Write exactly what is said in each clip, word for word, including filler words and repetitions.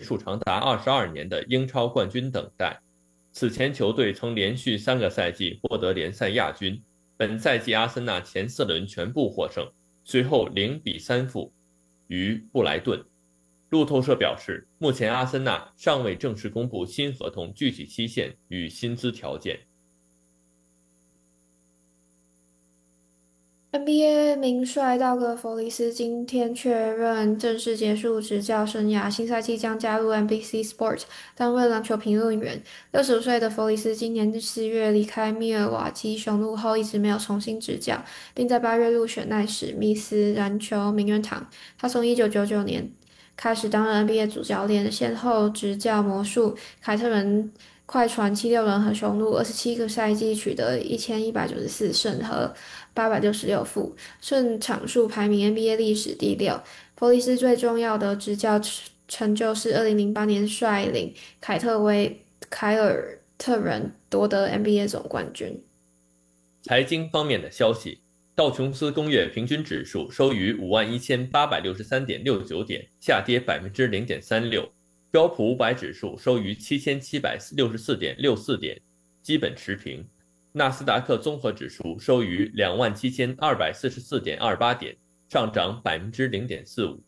数长达二十二年的英超冠军等待。此前球队曾连续三个赛季获得联赛亚军，本赛季阿森纳前四轮全部获胜，随后零比三负于布莱顿。路透社表示，目前阿森纳尚未正式公布新合同具体期限与薪资条件。 N B A 名帅道格·弗里斯今天确认正式结束执教生涯，新赛季将加入 N B C Sport 担任篮球评论员。六十五岁的弗里斯今年四月离开密尔瓦基雄鹿后，一直没有重新执教，并在八月入选奈史密斯篮球名人堂。他从一九九九年开始担任 N B A 主教练，先后执教魔术、凯特人、快船、七六人和雄鹿，二十七个赛季取得一千一百九十四胜和八百六十六负，胜场数排名 N B A 历史第六。弗里斯最重要的执教成就是二零零八年率领凯特威凯尔特人夺得 N B A 总冠军。 财经方面的消息，道琼斯工业平均指数收于五万一千八百六十三点六九点，下跌百分之零点三六；标普五百指数收于七千七百六十四点六四点，基本持平；纳斯达克综合指数收于两万七千二百四十四点二八点，上涨百分之零点四五。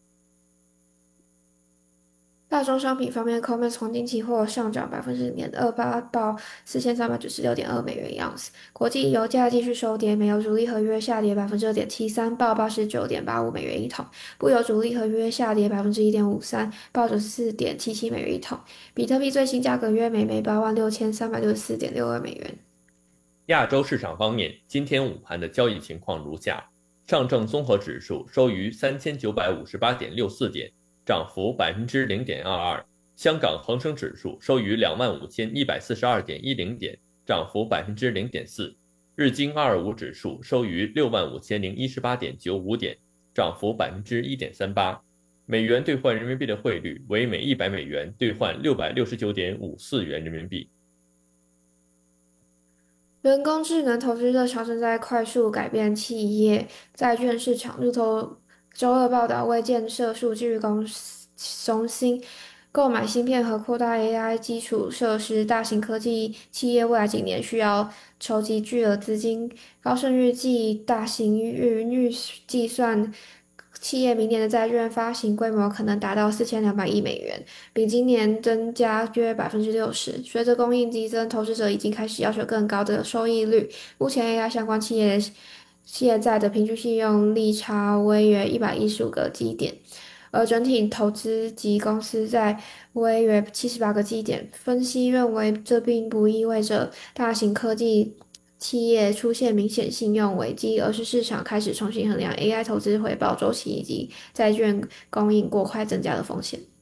大宗商品方面 c o m e x 黄金期货上涨百分之零点二八，报四千三百九十六点二美元一盎司。国际油价继续收跌，美油主力合约下跌百分之二点七三，报八十九点八五美元一桶；布油主力合约下跌百分之一点五三，报九十四点七七美元一桶。比特币最新价格约每枚八万六千三百六十四点六二美元。 亚洲市场方面，今天午盘的交易情况如下：上证综合指数收于三千九百五十八点六四点，涨幅百分之零点二二；香港恒生指数收于两万五千一百四十二点一零点，涨幅百分之零点四；日经二二五指数收于六万五千零一十八点九五点，涨幅百分之一点三八。美元兑换人民币的汇率为每一百美元兑换六百六十九点五四元人民币。 人工智能投资热潮正在快速改变企业债券市场。路透周二报道，为建设数据公司中心、购买芯片和扩大 A I 基础设施，大型科技企业未来几年需要筹集巨额资金。高盛预计，大型云预计算企业明年的债券发行规模可能达到四千两百亿美元，比今年增加约百分之六十。随着供应激增，投资者已经开始要求更高的收益率。目前 A I 相关企业企业债的平均信用利差为约一百一十五个基点，而整体投资级公司债为约七十八个基点。分析认为，这并不意味着大型科技企业出现明显信用危机，而是市场开始重新衡量 A I 投资回报周期以及债券供应过快增加的风险。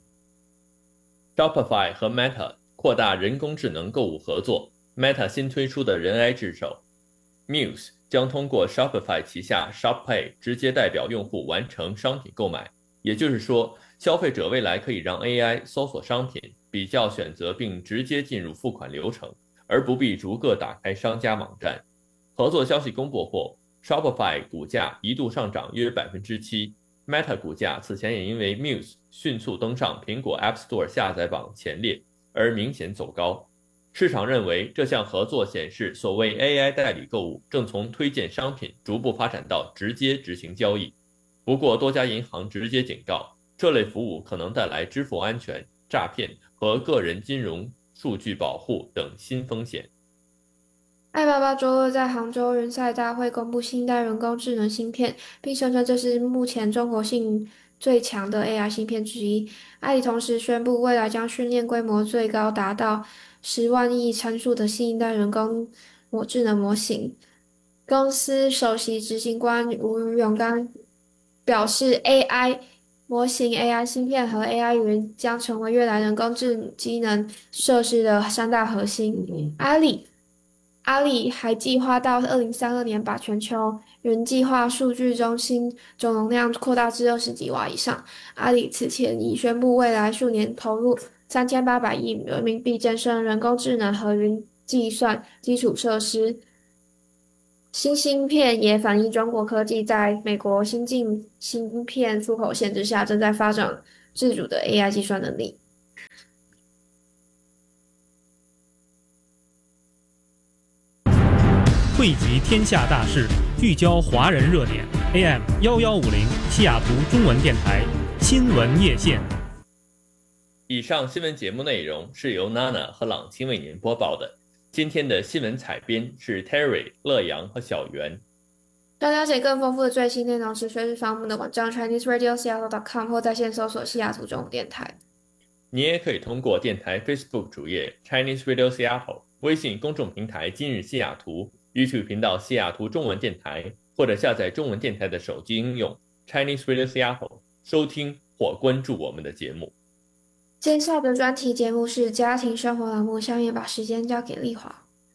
Shopify 和 Meta 扩大人工智能购物合作。Meta 新推出的人 A I 智手 Muse 将通过 Shopify 旗下 ShopPay 直接代表用户完成商品购买。也就是说，消费者未来可以让 A I 搜索商品、比较选择并直接进入付款流程，而不必逐个打开商家网站。合作消息公布后， Shopify 股价一度上涨约百分之七。Meta 股价此前也因为 Muse 迅速登上苹果 App Store 下载榜前列而明显走高。市场认为这项合作显示，所谓 A I 代理购物正从推荐商品逐步发展到直接执行交易。不过，多家银行直接警告，这类服务可能带来支付安全、诈骗和个人金融数据保护等新风险。 爱爸爸周二在杭州人赛大会公布新一代人工智能芯片，并声称这是目前中国性最强的 A I 芯片之一。阿里同时宣布，未来将训练规模最高达到十万亿参数的新一代人工智能模型。公司首席执行官吴永刚表示，A I 模型、A I 芯片和 A I 云将成为未来人工智机能设施的三大核心。阿里阿里还计划到二零三二年把全球云计划数据中心总容量扩大至二十几瓦以上。阿里此前已宣布，未来数年投入三千八百亿人民币建设人工智能和云计算基础设施。新芯片也反映中国科技在美国新进芯片出口限制下，正在发展自主的 A I 计算能力。 汇集天下大事，聚焦华人热点。A M 一一五零西雅图中文电台新闻夜线。 以上新闻节目内容是由娜娜和朗青为您播报的。今天的新闻采编是 Terry、乐阳和小袁。 要了解更丰富的最新内容时，随时访问我们的网站 Chinese Radio Seattle dot com 或在线搜索西雅图中文电台。 你也可以通过电台 Facebook 主页 Chinese Radio Seattle、微信公众平台今日西雅图、YouTube 频道西雅图中文电台，或者下载中文电台的手机应用 Chinese Radio Seattle 收听或关注我们的节目。 接下来的专题节目是家庭生活栏目，下面把时间交给丽华。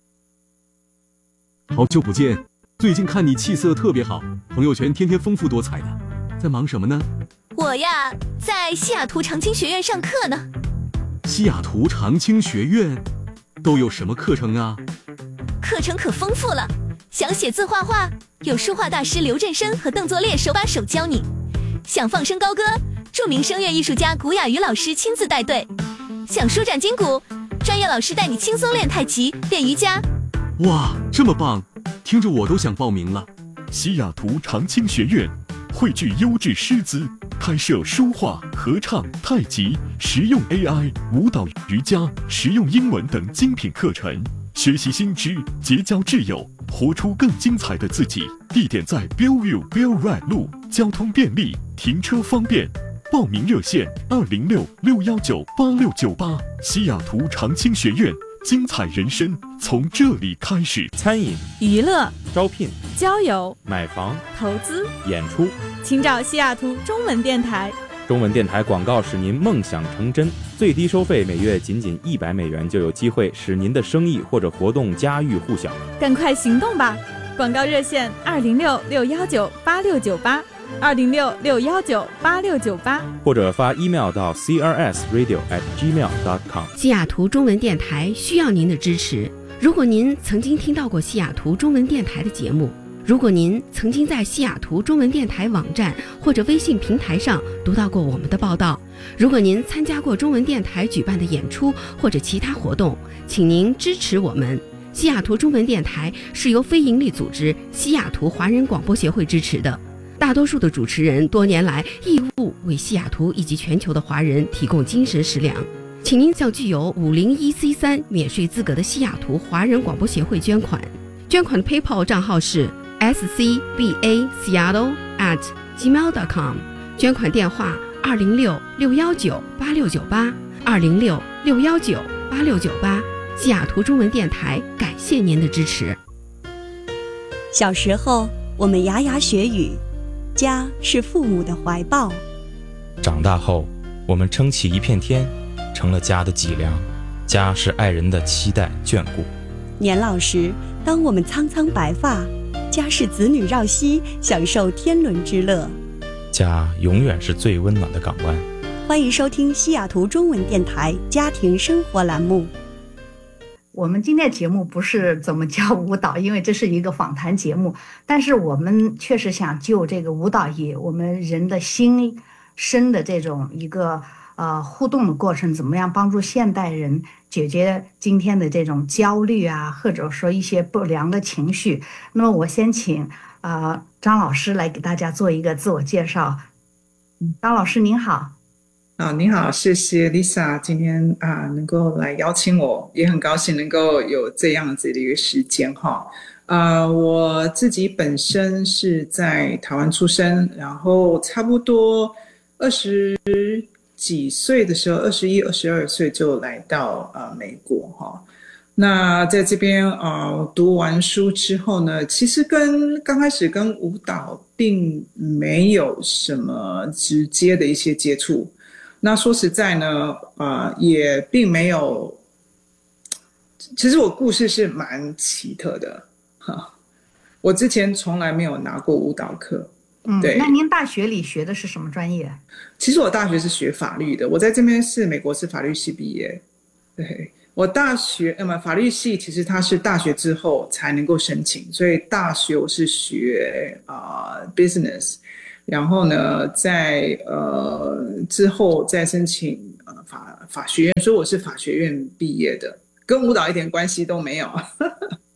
好久不见，最近看你气色特别好，朋友圈天天丰富多彩的，在忙什么呢？ 我呀，在西雅图长青学院上课呢。 西雅图长青学院都有什么课程啊？ 课程可丰富了，想写字画画，有书画大师刘振生和邓作烈手把手教你；想放声高歌，著名声乐艺术家古雅瑜老师亲自带队；想舒展筋骨，专业老师带你轻松练太极、练瑜伽。 哇，这么棒，听着我都想报名了。 西雅图长青学院汇聚优质师资，开设书画、合唱、太极、实用 A I、舞蹈、瑜伽、实用英文等精品课程，学习新知，结交挚友，活出更精彩的自己。地点在 Bellevue Bell Ride 路，交通便利，停车方便。报名热线二零六六一九八六九八。西雅图长青学院，精彩人生从这里开始。 餐饮、 娱乐、 招聘、 交友、 买房、 投资、 演出， 请找西雅图中文电台。 中文电台广告使您梦想成真，最低收费每月仅仅一百美元，就有机会使您的生意或者活动家喻户晓。 赶快行动吧！广告热线二零六六一九八六九八，二零六六一九八六九八， 或者发 email 到 c r s radio at gmail dot com。 西雅图中文电台需要您的支持。如果您曾经听到过西雅图中文电台的节目，如果您曾经在西雅图中文电台网站或者微信平台上读到过我们的报道，如果您参加过中文电台举办的演出或者其他活动，请您支持我们。西雅图中文电台是由非营利组织西雅图华人广播协会支持的，大多数的主持人多年来义务为西雅图以及全球的华人提供精神食粮。请您向具有五零一 C 三 免税资格的西雅图华人广播协会捐款，捐款的 PayPal 账号是 s c b a seattle at gmail dot com， 捐款电话二零六六一九八六九八，二零六六一九八六九八。西雅图中文电台感谢您的支持。 小时候我们牙牙学语，家是父母的怀抱。 长大后我们撑起一片天，成了家的脊梁。家是爱人的期待眷顾。 年老时当我们苍苍白发，家是子女绕膝，享受天伦之乐。 家永远是最温暖的港湾。 欢迎收听西雅图中文电台家庭生活栏目。 我们今天的节目不是怎么教舞蹈，因为这是一个访谈节目，但是我们确实想就这个舞蹈业，我们人的心身的这种一个呃互动的过程，怎么样帮助现代人解决今天的这种焦虑啊，或者说一些不良的情绪。那么我先请呃张老师来给大家做一个自我介绍。张老师您好。 啊，你好，谢谢 Lisa 今天啊能够来邀请我，也很高兴能够有这样子的一个时间哈。呃，我自己本身是在台湾出生，然后差不多二十几岁的时候，二十一、二十二岁就来到呃美国哈。那在这边呃读完书之后呢，其实跟刚开始跟舞蹈并没有什么直接的一些接触。那说实在呢，呃，也并没有。其实我故事是蛮奇特的，哈，我之前从来没有拿过舞蹈课。 嗯， 对。 那您大学里学的是什么专业？ 其实我大学是学法律的，我在这边是美国是法律系毕业。对，我大学，那么法律系其实它是大学之后才能够申请，所以大学我是学啊、呃、business。然后呢，在呃之后再申请呃法法学院，所以我是法学院毕业的，跟舞蹈一点关系都没有。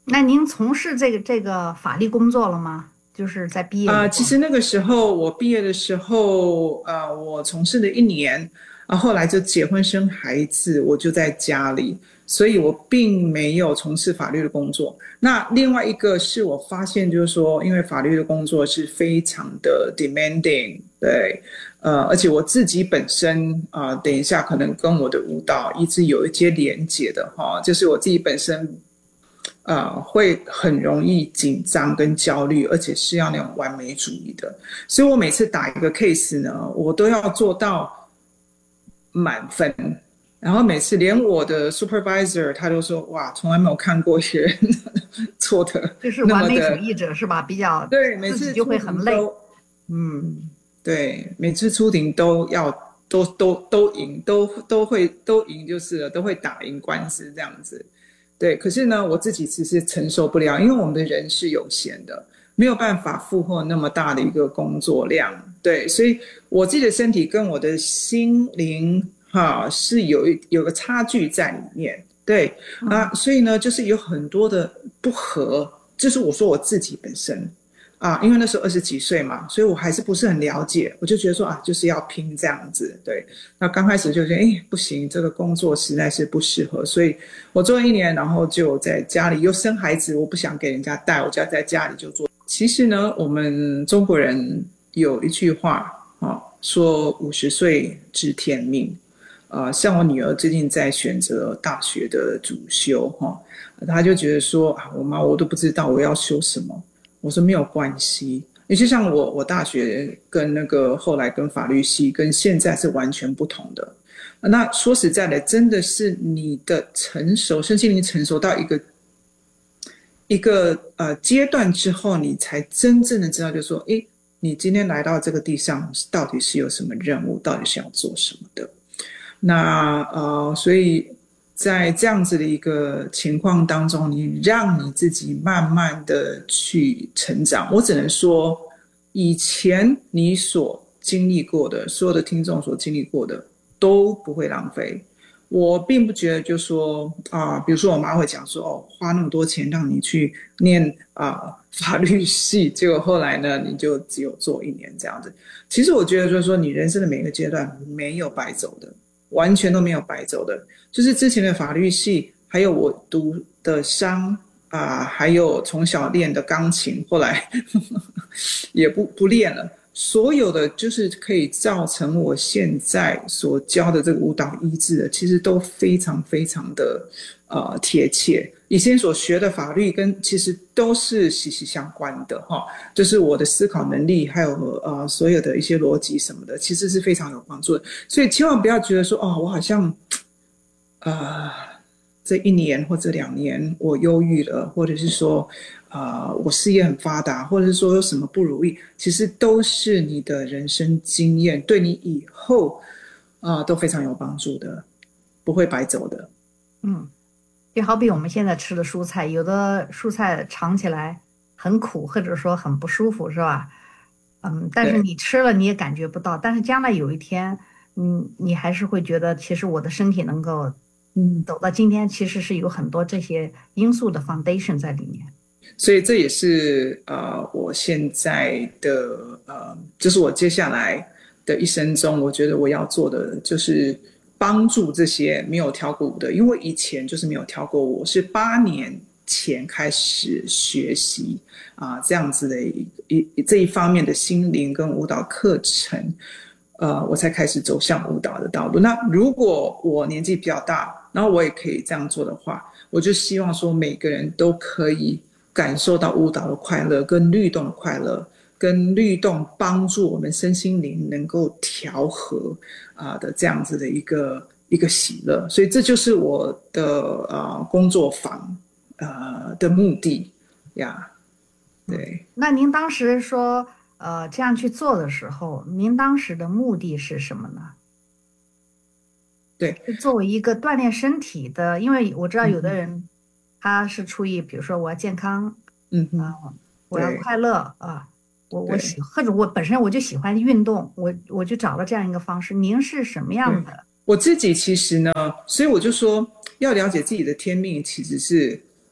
那您从事这个这个法律工作了吗？就是在毕业啊、呃，其实那个时候我毕业的时候，呃，我从事了一年，啊，后来就结婚生孩子，我就在家里，所以我并没有从事法律的工作。那另外一个是我发现，就是说，因为法律的工作是非常的 demanding， 对，呃，而且我自己本身啊、呃，等一下可能跟我的舞蹈一直有一些连结的哈，就是我自己本身。呃，会很容易紧张跟焦虑，而且是要那种完美主义的，所以我每次打一个 case 呢，我都要做到满分，然后每次连我的 supervisor 他都说，哇，从来没有看过一个人做的就是完美主义者是吧？比较对，每次就会很累。 嗯，对，每次出庭都要都都都赢，都都会都赢就是了，都会打赢官司这样子。对，可是呢，我自己其实承受不了，因为我们的人是有限的，没有办法负荷那么大的一个工作量。对，所以我自己的身体跟我的心灵哈是有一有个差距在里面。对啊，所以呢，就是有很多的不合，就是我说我自己本身啊，因为那时候二十几岁嘛，所以我还是不是很了解，我就觉得说啊，就是要拼这样子。对，那刚开始就觉得哎不行，这个工作实在是不适合，所以我做了一年，然后就在家里又生孩子，我不想给人家带，我就要在家里就做。其实呢，我们中国人有一句话啊，说五十岁知天命。呃，像我女儿最近在选择大学的主修哈，她就觉得说啊，我妈我都不知道我要修什么。我说没有关系，也就像我，我大学跟那个后来跟法律系跟现在是完全不同的。那说实在的，真的是你的成熟，身心灵成熟到一个一个呃阶段之后，你才真正的知道，就是说，诶，你今天来到这个地上，到底是有什么任务，到底是要做什么的。那呃，所以。在这样子的一个情况当中，你让你自己慢慢的去成长。我只能说，以前你所经历过的，所有的听众所经历过的都不会浪费。我并不觉得就说啊、呃，比如说我妈会讲说，哦，花那么多钱让你去念啊、呃、法律系，结果后来呢，你就只有做一年这样子。其实我觉得就是说，你人生的每个阶段没有白走的。完全都没有白走的，就是之前的法律系，还有我读的商啊、呃，还有从小练的钢琴，后来呵呵也不不练了。所有的就是可以造成我现在所教的这个舞蹈医治的，其实都非常非常的呃贴切。以前所学的法律跟其实都是息息相关的哈，就是我的思考能力，还有呃所有的一些逻辑什么的，其实是非常有帮助的。所以千万不要觉得说哦，我好像呃这一年或者两年我忧郁了，或者是说呃我事业很发达，或者是说有什么不如意，其实都是你的人生经验，对你以后啊、呃、都非常有帮助的，不会白走的。 嗯。就好比我们现在吃的蔬菜，有的蔬菜尝起来很苦，或者说很不舒服，是吧？嗯，但是你吃了你也感觉不到，但是将来有一天，嗯，你还是会觉得，其实我的身体能够，嗯，走到今天，其实是有很多这些因素的 foundation 在里面。 所以这也是呃，我现在的呃，就是我接下来的一生中，我觉得我要做的就是。帮助这些没有跳过舞的，因为以前就是没有跳过舞，我是八年前开始学习啊、呃、这样子的一一这一方面的心灵跟舞蹈课程，呃，我才开始走向舞蹈的道路。那如果我年纪比较大，然后我也可以这样做的话，我就希望说每个人都可以感受到舞蹈的快乐跟律动的快乐。跟律动帮助我们身心灵能够调和啊、呃、的这样子的一个一个喜乐，所以这就是我的呃工作坊呃的目的呀。对， 那您当时说呃这样去做的时候，您当时的目的是什么呢？ 对， 作为一个锻炼身体的，因为我知道有的人他是出于比如说我要健康， 嗯嗯、 呃，我要快乐啊。呃我我喜或者我本身我就喜欢运动，我我就找了这样一个方式。您是什么样的？ 嗯、我自己其实呢，所以我就说要了解自己的天命，其实是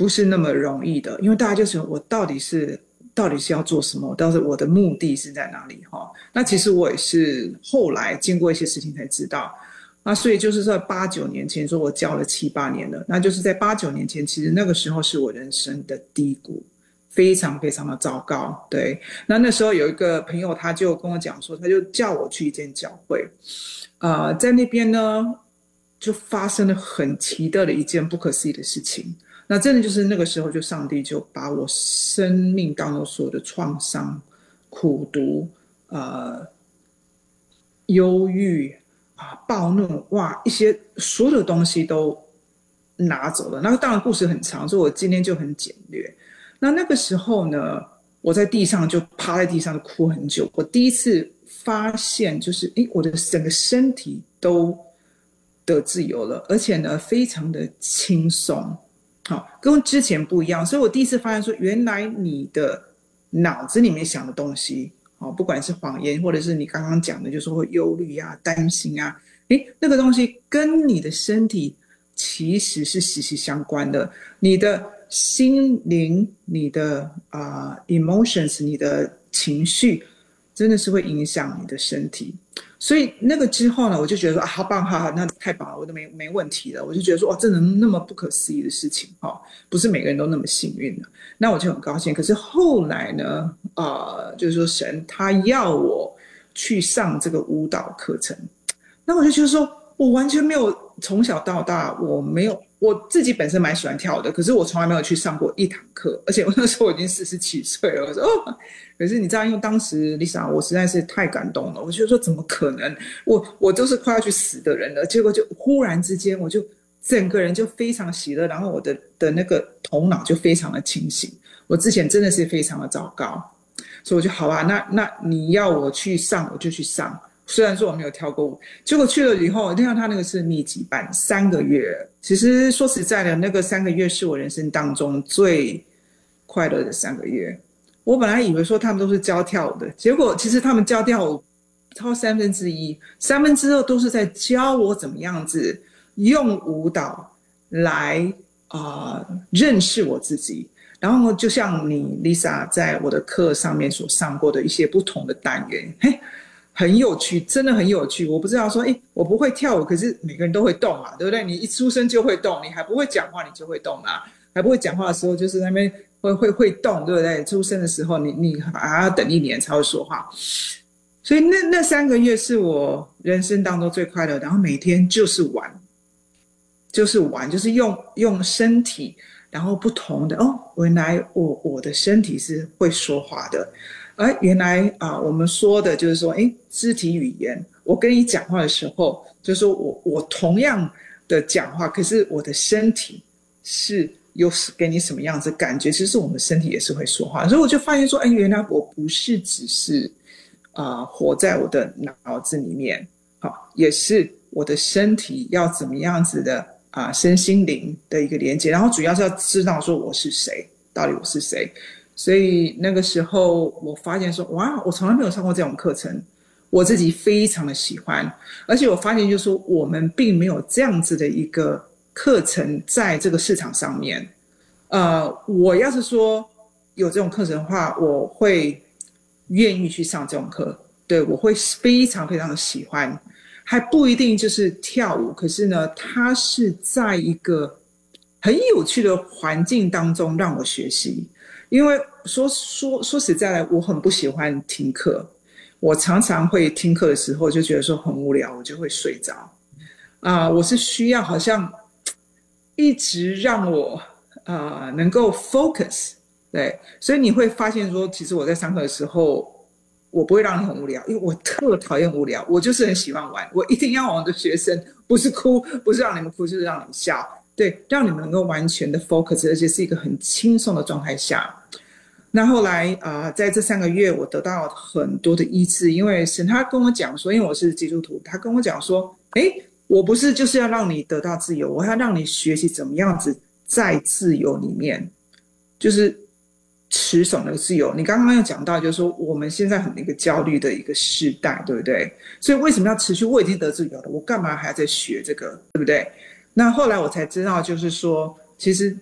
不是那么容易的，因为大家就说我到底是到底是要做什么，到底我的目的是在哪里哈？那其实我也是后来经过一些事情才知道，那所以就是在八九年前，说我教了七八年了，那就是在八九年前，其实那个时候是我人生的低谷，非常非常的糟糕。对，那那时候有一个朋友，他就跟我讲说，他就叫我去一间教会，呃，在那边呢就发生了很奇特的一件不可思议的事情。那真的就是那个时候，就上帝就把我生命当中所有的创伤、苦毒、呃、忧郁啊、暴怒，哇，一些所有的东西都拿走了。那当然故事很长，所以我今天就很简略。那那个时候呢，我在地上就趴在地上就哭很久。我第一次发现，就是诶，我的整个身体都得自由了，而且呢，非常的轻松。好，跟之前不一样，所以我第一次发现说，原来你的脑子里面想的东西，哦，不管是谎言，或者是你刚刚讲的，就是会忧虑啊、担心啊，诶，那个东西跟你的身体其实是息息相关的。你的心灵、你的啊、uh, emotions、你的情绪，真的是会影响你的身体。所以那个之后呢，我就觉得说啊，好棒，好好，那太棒了，我都没没问题了。我就觉得说，哇，这能那么不可思议的事情，哈、哦，不是每个人都那么幸运的。那我就很高兴。可是后来呢，呃，就是说神他要我去上这个舞蹈课程，那我就觉得说，我完全没有从小到大，我没有。我自己本身蛮喜欢跳的，可是我从来没有去上过一堂课，而且我那时候我已经四十七岁了。我说哦，可是你知道，因为当时 Lisa 我实在是太感动了，我就说怎么可能？我我都是快要去死的人了，结果就忽然之间，我就整个人就非常喜乐，然后我的的那个头脑就非常的清醒。我之前真的是非常的糟糕，所以我就好吧，那那你要我去上，我就去上。虽然说我没有跳过舞，结果去了以后，你看他那个是密集班，三个月。其实说实在的，那个三个月是我人生当中最快乐的三个月。我本来以为说他们都是教跳舞的，结果其实他们教跳舞超三分之一，三分之二都是在教我怎么样子用舞蹈来啊、呃、认识我自己。然后就像你 Lisa 在我的课上面所上过的一些不同的单元，嘿。很有趣，真的很有趣。我不知道说，诶，我不会跳舞，可是每个人都会动嘛，对不对？你一出生就会动，你还不会讲话，你就会动嘛。还不会讲话的时候，就是那边会会会动，对不对？出生的时候，你你还要等一年才会说话。所以那那三个月是我人生当中最快乐，然后每天就是玩，就是玩，就是用用身体，然后不同的哦，原来我我的身体是会说话的。而原来啊、呃，我们说的就是说，诶，肢体语言。我跟你讲话的时候，就是说我我同样的讲话，可是我的身体是有给你什么样子感觉？其实我们身体也是会说话，所以我就发现说，哎，原来我不是只是啊、呃、活在我的脑子里面，好，也是我的身体要怎么样子的啊、呃、身心灵的一个连接，然后主要是要知道说我是谁，到底我是谁。所以那个时候我发现说，哇，我从来没有上过这种课程，我自己非常的喜欢，而且我发现就是说，我们并没有这样子的一个课程在这个市场上面。呃，我要是说有这种课程的话，我会愿意去上这种课，对，我会非常非常的喜欢，还不一定就是跳舞，可是呢，它是在一个很有趣的环境当中让我学习。因为说说说实在的，我很不喜欢听课，我常常会听课的时候就觉得说很无聊，我就会睡着。啊、呃，我是需要好像一直让我啊、呃、能够 focus， 对，所以你会发现说，其实我在上课的时候，我不会让你很无聊，因为我特讨厌无聊，我就是很喜欢玩，我一定要我的学生不是哭，不是让你们哭，就是让你们笑。对，让你们能够完全的 focus， 而且是一个很轻松的状态下。那后来啊、呃，在这三个月，我得到很多的医治，因为神他跟我讲说，因为我是基督徒，他跟我讲说，诶，我不是就是要让你得到自由，我要让你学习怎么样子在自由里面，就是持守那个自由。你刚刚有讲到，就是说我们现在很一个焦虑的一个时代，对不对？所以为什么要持续？我已经得自由了，我干嘛还要再学这个，对不对？那后来我才知道，就是说，其实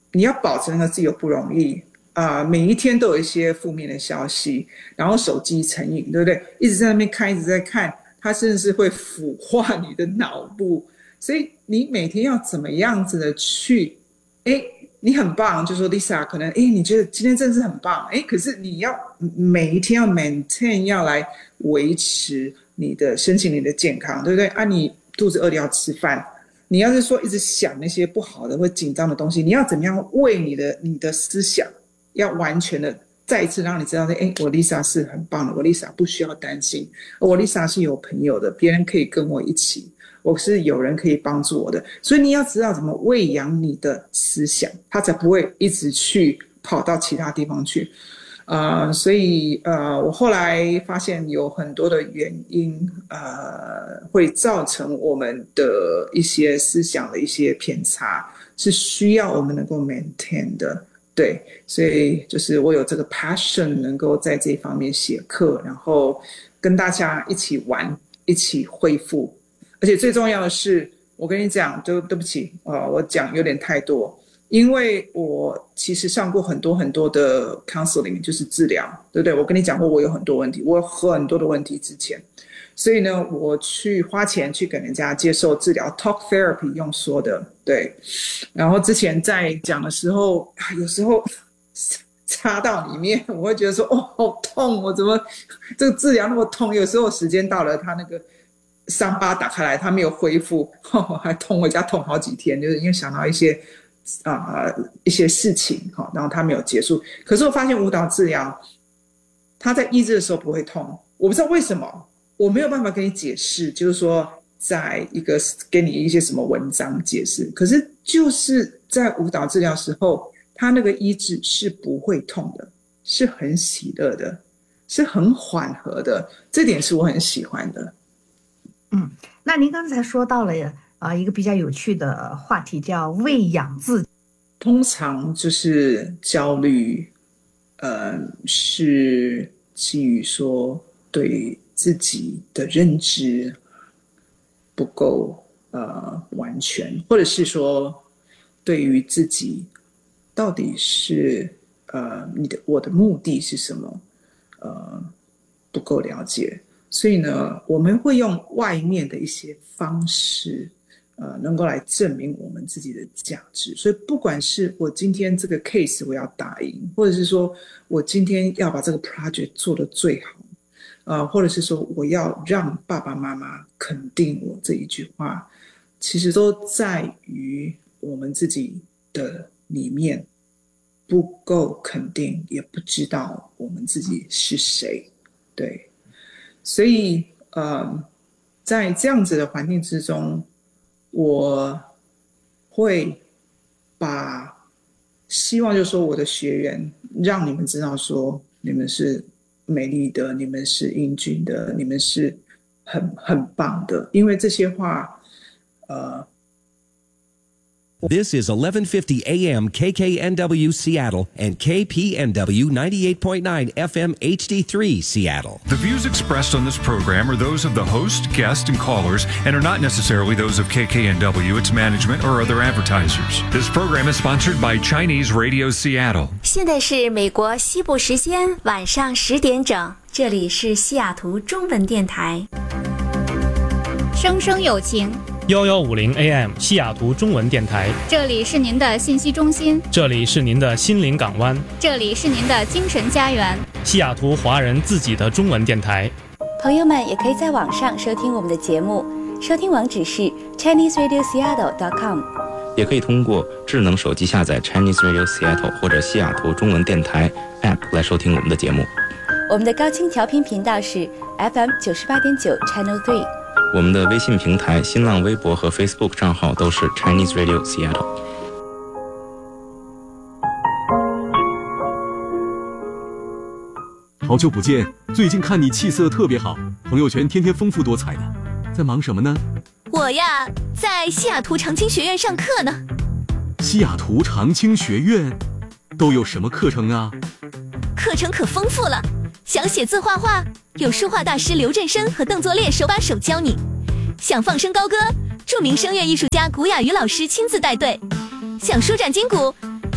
你要保持那个自由不容易啊、呃，每一天都有一些负面的消息，然后手机成瘾，对不对？一直在那边看，一直在看，它甚至是会腐化你的脑部。所以你每天要怎么样子的去，哎，你很棒，就说 Lisa 可能，哎，你觉得今天真的是很棒，哎，可是你要每一天要 maintain， 要来维持你的身心灵的健康，对不对？啊，你肚子饿了要吃饭，你要是说一直想那些不好的或紧张的东西，你要怎么样为你的你的思想要完全的再一次让你知道，哎，我 Lisa 是很棒的，我 Lisa 不需要担心，我 Lisa 是有朋友的，别人可以跟我一起。我是有人可以帮助我的，所以你要知道怎么喂养你的思想，它才不会一直去跑到其他地方去。呃，所以呃，我后来发现有很多的原因，呃，会造成我们的一些思想的一些偏差，是需要我们能够 maintain 的。对，所以就是我有这个 passion， 能够在这方面写课，然后跟大家一起玩，一起恢复。而且最重要的是，我跟你讲，对对不起，呃，我讲有点太多，因为我其实上过很多很多的 counseling， 就是治疗，对不对？我跟你讲过，我有很多问题，我有很多的问题之前，所以呢，我去花钱去给人家接受治疗 ，talk therapy 用说的，对。然后之前在讲的时候，有时候插到里面，我会觉得说，哦，好痛，我怎么这个治疗那么痛？有时候时间到了，他那个伤疤打开来，它没有恢复，呵呵还痛回家痛好几天，就是因为想到一些啊、呃、一些事情，然后它没有结束。可是我发现舞蹈治疗，它在医治的时候不会痛，我不知道为什么，我没有办法跟你解释，就是说在一个给你一些什么文章解释，可是就是在舞蹈治疗时候，它那个医治是不会痛的，是很喜乐的，是很缓和的，这点是我很喜欢的。 嗯，那您刚才说到了啊、呃、一个比较有趣的话题，叫喂养自己。 通常就是焦虑，呃，是基于说对自己的认知不够呃完全，或者是说对于自己到底是呃你的我的目的是什么，呃不够了解。所以呢，我们会用外面的一些方式，呃，能够来证明我们自己的价值。所以，不管是我今天这个 case 我要打赢，或者是说我今天要把这个 project 做得最好，呃，或者是说我要让爸爸妈妈肯定我这一句话，其实都在于我们自己的里面不够肯定，也不知道我们自己是谁，对。所以，呃，在这样子的环境之中，我会把希望就是说我的学员让你们知道说你们是美丽的，你们是英俊的，你们是很很棒的，因为这些话，呃。 This is eleven fifty A M K K N W Seattle and K P N W ninety-eight point nine F M H D three Seattle. The views expressed on this program are those of the host, guest, and callers and are not necessarily those of K K N W, its management, or other advertisers. This program is sponsored by Chinese Radio Seattle. 现在是美国西部时间晚上十点整，这里是西雅图中文电台。 声声有情。 幺幺五零 A M 西雅图中文电台， 这里是您的信息中心， 这里是您的心灵港湾， 这里是您的精神家园， 西雅图华人自己的中文电台。 朋友们也可以在网上收听我们的节目，收听网址是 Chinese Radio Seattle dot com， 也可以通过智能手机下载 Chinese Radio Seattle 或者西雅图中文电台 App 来收听我们的节目。 我们的高清调频频道是 F M 九十八点九 Channel three。 我们的微信平台、新浪微博和 Facebook 账号都是 Chinese Radio Seattle。 好久不见，最近看你气色特别好，朋友圈天天丰富多彩的，在忙什么呢？ 我呀，在西雅图长青学院上课呢。 西雅图长青学院都有什么课程啊？ 课程可丰富了，想写字画画，有书画大师刘振生和邓作烈手把手教你；想放声高歌，著名声乐艺术家古雅瑜老师亲自带队；想舒展筋骨，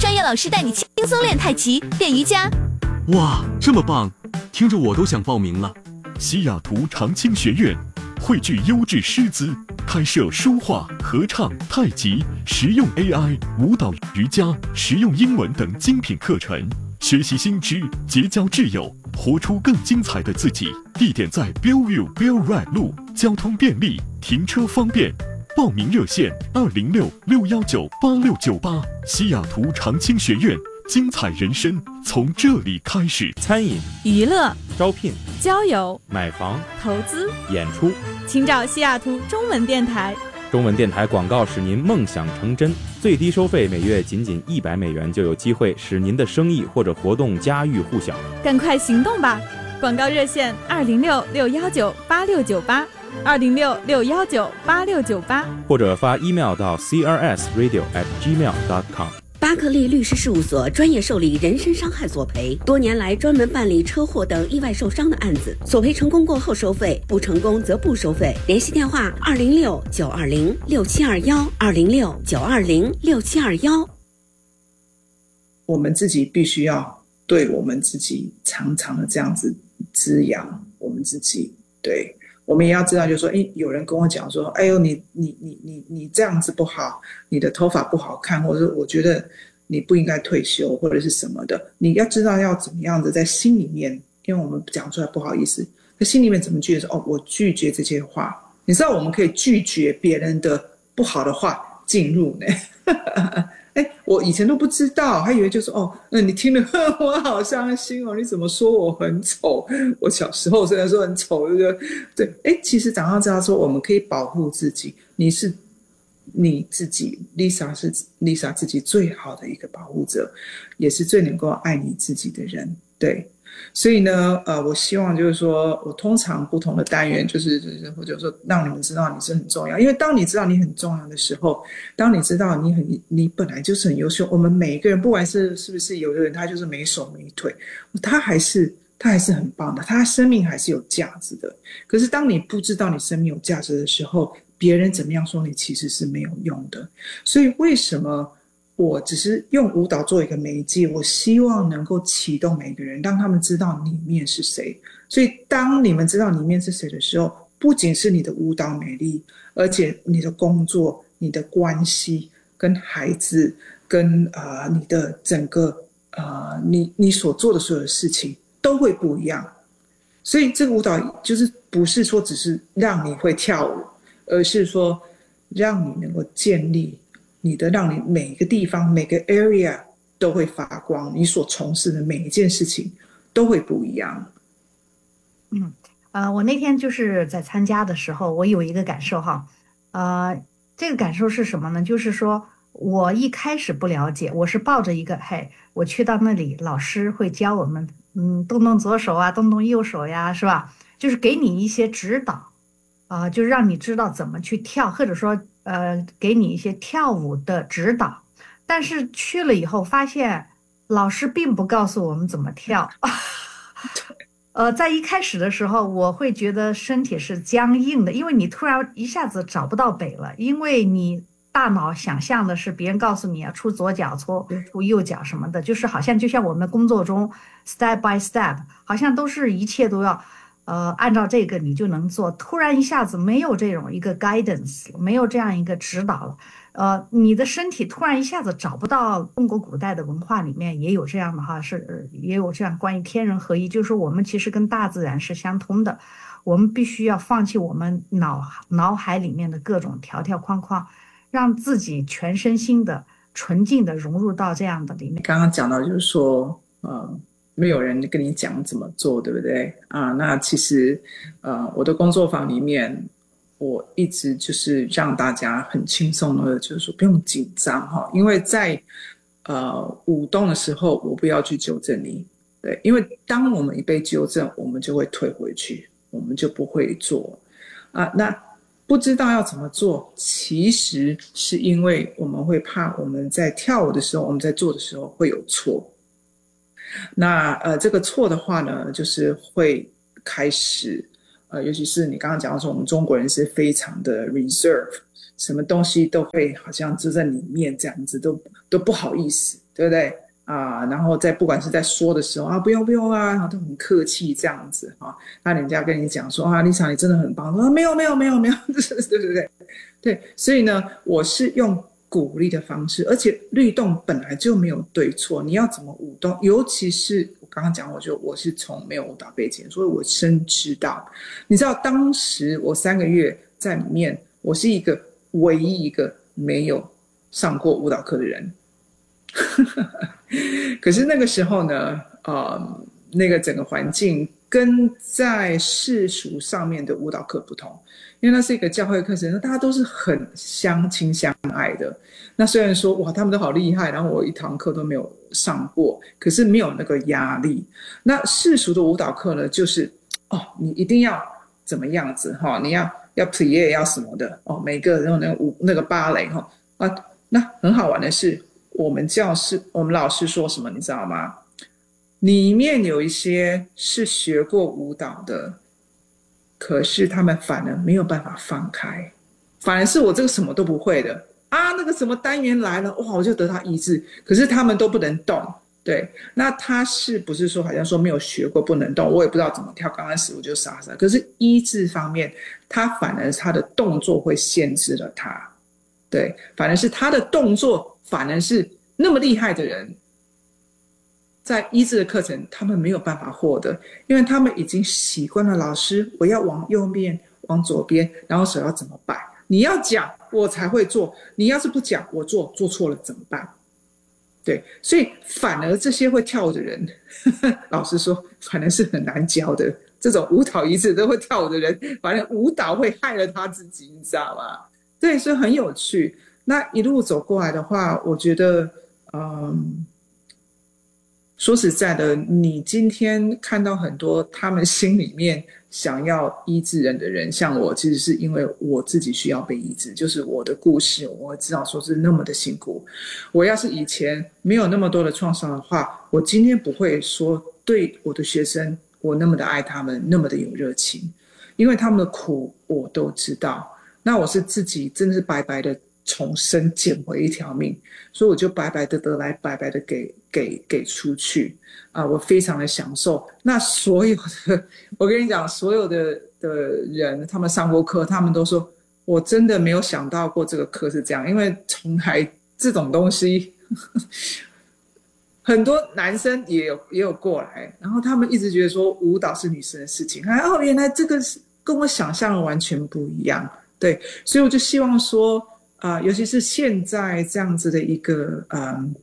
专业老师带你轻松练太极、练瑜伽。 哇，这么棒，听着我都想报名了。 西雅图长青学院汇聚优质师资，开设书画、合唱、太极、实用 A I、舞蹈、瑜伽、实用英文等精品课程，学习新知，结交挚友，活出更精彩的自己。地点在 Bellevue Bell Ride 路，交通便利，停车方便。报名热线二零六六幺九八六九八。西雅图长青学院，精彩人生从这里开始。 餐饮、 娱乐、 招聘、 交友、 买房、 投资、 演出， 请找西雅图中文电台。 中文电台广告使您梦想成真，最低收费每月仅仅一百美元，就有机会使您的生意或者活动家喻户晓。 赶快行动吧！广告热线二零六六幺九八六九八，二零六六幺九八六九八， 或者发 email 到 c r s radio at gmail dot com。 巴克利律师事务所专业受理人身伤害索赔，多年来专门办理车祸等意外受伤的案子，索赔成功过后收费，不成功则不收费。联系电话二零六九二零六七二幺，二零六九二零六七二幺。 我们自己必须要对我们自己常常的这样子滋养我们自己，对。我们也要知道，就是说，哎，有人跟我讲说，哎呦，你你你你你这样子不好，你的头发不好看，或者我觉得你不应该退休，或者是什么的，你要知道要怎么样子在心里面，因为我们讲出来不好意思，在心里面怎么拒绝说，哦，我拒绝这些话。你知道我们可以拒绝别人的不好的话进入呢。哎，我以前都不知道，还以为就是哦，那你听了我好伤心哦，你怎么说我很丑？我小时候虽然说很丑，对不对？对，哎，其实长大知道说我们可以保护自己，你是你自己 ，Lisa 是 Lisa 自己最好的一个保护者，也是最能够爱你自己的人，对。所以呢，呃，我希望就是说，我通常不同的单元就是就是或者说让你们知道你是很重要，因为当你知道你很重要的时候，当你知道你很你本来就是很优秀，我们每一个人不管是是不是有的人他就是没手没腿，他还是他还是很棒的，他生命还是有价值的。可是当你不知道你生命有价值的时候，别人怎么样说你其实是没有用的。所以为什么？我只是用舞蹈做一个媒介，我希望能够启动每个人，让他们知道里面是谁。所以当你们知道里面是谁的时候，不仅是你的舞蹈美丽，而且你的工作、你的关系、跟孩子、跟呃你的整个呃你你所做的所有的事情都会不一样。所以这个舞蹈就是不是说只是让你会跳舞，而是说让你能够建立你的，让你每一个地方每个 area 都会发光，你所从事的每一件事情都会不一样。 嗯，呃，我那天就是在参加的时候，我有一个感受哈，呃，这个感受是什么呢？就是说我一开始不了解，我是抱着一个，嘿，我去到那里，老师会教我们，嗯，动动左手啊，动动右手呀，是吧？就是给你一些指导，啊、呃，就让你知道怎么去跳，或者说。呃，给你一些跳舞的指导，但是去了以后发现老师并不告诉我们怎么跳。呃，在一开始的时候，我会觉得身体是僵硬的，因为你突然一下子找不到北了，因为你大脑想象的是别人告诉你啊，出左脚、出出右脚什么的，就是好像就像我们工作中 step by step， 好像都是一切都要。呃，按照这个你就能做，突然一下子没有这种一个 guidance， 没有这样一个指导了，呃，你的身体突然一下子找不到。中国古代的文化里面也有这样的哈，是也有这样关于天人合一，就是说我们其实跟大自然是相通的，我们必须要放弃我们脑脑海里面的各种条条框框，让自己全身心的纯净的融入到这样的里面。 刚刚讲到就是说，呃。没有人跟你讲怎么做，对不对啊？那其实，呃，我的工作坊里面，我一直就是让大家很轻松的，就是说不用紧张哈，因为在呃舞动的时候，我不要去纠正你，对，因为当我们一被纠正，我们就会退回去，我们就不会做啊。那不知道要怎么做，其实是因为我们会怕我们在跳舞的时候，我们在做的时候会有错。那呃，这个错的话呢，就是会开始呃，尤其是你刚刚讲到说，我们中国人是非常的 reserve， 什么东西都会好像就在里面这样子，都都不好意思，对不对啊？然后在不管是在说的时候啊，不用不用啊，然后都很客气这样子啊。那人家跟你讲说啊，Lisa你真的很棒，说、啊、没有没有没有没有，对对对对，所以呢，我是用鼓励的方式，而且律动本来就没有对错，你要怎么舞动，尤其是我刚刚讲，我就我是从没有舞蹈背景，所以我深知道，你知道当时我三个月在里面，我是一个唯一一个没有上过舞蹈课的人。可是那个时候呢，呃，那个整个环境跟在世俗上面的舞蹈课不同，因为那是一个教会课程，大家都是很相亲相爱的。那虽然说哇，他们都好厉害，然后我一堂课都没有上过，可是没有那个压力。那世俗的舞蹈课呢，就是哦，你一定要怎么样子哈，你要要 plie 要什么的哦，每个人有那个舞那个芭蕾哈啊。那很好玩的是，我们教室我们老师说什么你知道吗？里面有一些是学过舞蹈的，可是他们反而没有办法放开，反而是我这个什么都不会的啊，那个什么单元来了，哇，我就得到医治，可是他们都不能动。对，那他是不是说好像说没有学过不能动？我也不知道怎么跳，刚开始我就傻傻。可是医治方面，他反而他的动作会限制了他。对，反而是他的动作，反而是那么厉害的人，在医治的课程，他们没有办法获得，因为他们已经习惯了老师，我要往右边，往左边，然后手要怎么摆？你要讲，我才会做。你要是不讲，我做做错了怎么办？对，所以反而这些会跳舞的人，呵呵老实说，反而是很难教的。这种舞蹈一致都会跳舞的人，反正舞蹈会害了他自己，你知道吗？对，所以很有趣。那一路走过来的话，我觉得，嗯，说实在的，你今天看到很多他们心里面想要医治人的人，像我，其实是因为我自己需要被医治，就是我的故事，我知道说是那么的辛苦。我要是以前没有那么多的创伤的话，我今天不会说对我的学生，我那么的爱他们，那么的有热情，因为他们的苦我都知道。那我是自己真的是白白的重生捡回一条命，所以我就白白的得来，白白的给给给出去啊！我非常的享受。那所有的，我跟你讲，所有的的人，他们上过课，他们都说，我真的没有想到过这个课是这样，因为从来这种东西，呵呵很多男生也有也有过来，然后他们一直觉得说舞蹈是女生的事情，哦，原来这个是跟我想象的完全不一样。对，所以我就希望说，啊、呃，尤其是现在这样子的一个嗯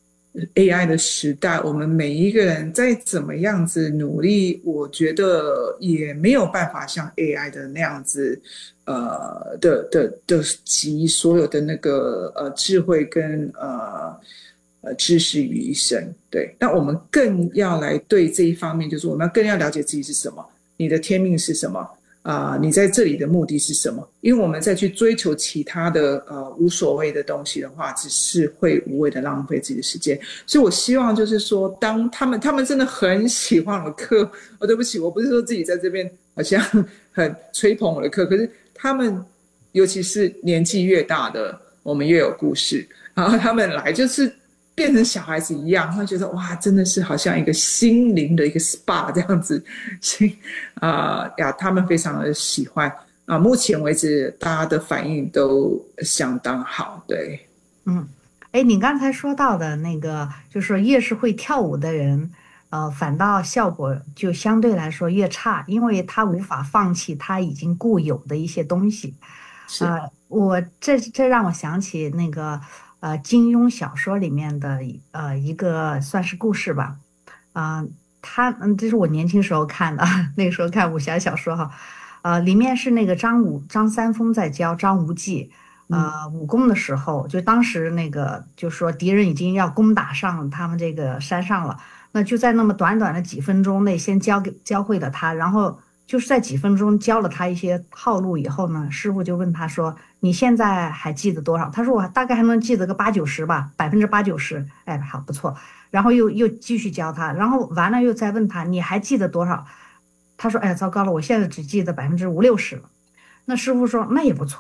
A I 的时代，我们每一个人再怎么样子努力，我觉得也没有办法像 A I 的那样子，呃的的的集所有的那个呃智慧跟呃呃知识于一身。对，那我们更要来对这一方面，就是我们要更要了解自己是什么，你的天命是什么。啊、呃，你在这里的目的是什么？因为我们再去追求其他的呃无所谓的东西的话，只是会无谓的浪费自己的时间。所以我希望就是说，当他们他们真的很喜欢我的课，哦，对不起，我不是说自己在这边好像很吹捧我的课，可是他们尤其是年纪越大的，我们越有故事，然后他们来就是变成小孩子一样，他觉得哇，真的是好像一个心灵的一个 S P A 这样子，所以啊、呃、呀，他们非常的喜欢啊、呃。目前为止，大家的反应都相当好，对， 嗯，哎，你刚才说到的那个，就是越是会跳舞的人，呃，反倒效果就相对来说越差，因为他无法放弃他已经固有的一些东西。呃，我这这让我想起那个。呃，金庸小说里面的呃一个算是故事吧，啊、呃，他嗯，这是我年轻时候看的，那个时候看武侠小说哈，呃，里面是那个张武张三丰在教张无忌呃武功的时候，就当时那个就说敌人已经要攻打上他们这个山上了，那就在那么短短的几分钟内先教给教会了他，然后就是在几分钟教了他一些套路以后呢，师傅就问他说。你现在还记得多少？他说我大概还能记得个八九十吧，百分之八九十。哎，好不错。然后又又继续教他，然后完了又再问他你还记得多少？他说哎，糟糕了，我现在只记得百分之五六十了。那师傅说那也不错，